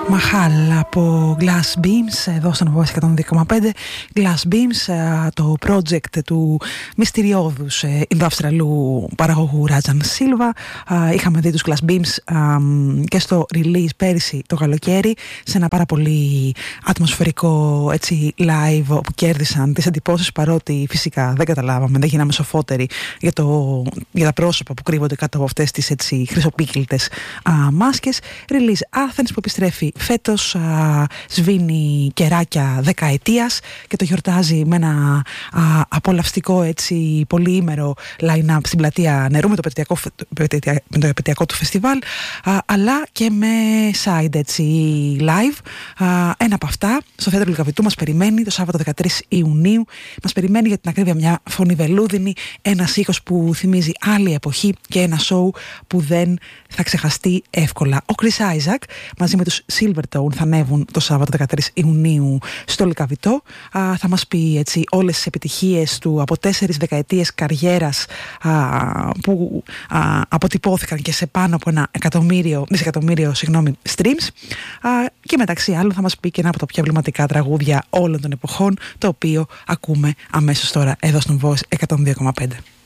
Μαχάλ από Glass Beams, εδώ στον Voice 102,5. Glass Beams, το project του μυστηριώδους Ινδοαυστραλού παραγωγού Ράτζαν Σίλβα. Είχαμε δει τους Glass Beams και στο release πέρυσι το καλοκαίρι, σε ένα πάρα πολύ ατμοσφαιρικό έτσι, live, όπου κέρδισαν τις εντυπώσεις, παρότι φυσικά δεν καταλάβαμε, δεν γίναμε σοφότεροι για τα πρόσωπα που κρύβονται κάτω από αυτές τις έτσι, χρυσοπίκυλτες μάσκες. Release Athens που επιστρέφει φέτος, σβήνει κεράκια δεκαετίας και το γιορτάζει με ένα απολαυστικό έτσι πολυήμερο line-up στην πλατεία Νερού με το επαιτειακό του φεστιβάλ, αλλά και με side έτσι live. Ένα από αυτά στο θέατρο Λυκαβητού μας περιμένει το Σάββατο 13 Ιουνίου. Μας περιμένει για την ακρίβεια μια φωνή βελούδινη, ένας ήχος που θυμίζει άλλη εποχή και ένα show που δεν θα ξεχαστεί εύκολα. Ο Chris Isaak μαζί με τους Silvertone θα ανέβουν το Σάββατο 13 Ιουνίου στο Λυκαβητό. Θα μας πει έτσι όλες τις επιτυχίες του από 4 δεκαετίες καριέρας που αποτυπώθηκαν και σε πάνω από ένα δισεκατομμύριο streams, και μεταξύ άλλων θα μας πει και ένα από τα πιο εμβληματικά τραγούδια όλων των εποχών, το οποίο ακούμε αμέσως τώρα εδώ στον Voice 102,5.